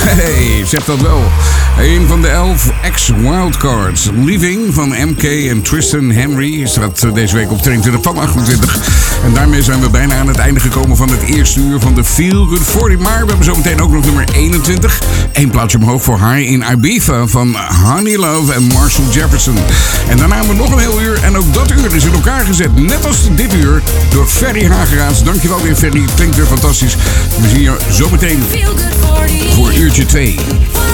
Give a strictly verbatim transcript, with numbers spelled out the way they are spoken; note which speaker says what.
Speaker 1: Hey, zeg dat wel. Een van de elf ex-wildcards. Leaving van M K en Tristan Henry staat deze week op tweeëntwintig van achtentwintig. En daarmee zijn we bijna aan het einde gekomen van het eerste uur van de Feel Good veertig. Maar we hebben zometeen ook nog nummer eenentwintig. Eén plaatsje omhoog voor High in Ibiza van Honey Love en Marshall Jefferson. En daarna hebben we nog een heel uur. En ook dat uur is in elkaar gezet. Net als dit uur door Ferry Hageraats. Dankjewel weer, Ferry. Klinkt weer fantastisch. We zien je zometeen voor uurtje twee.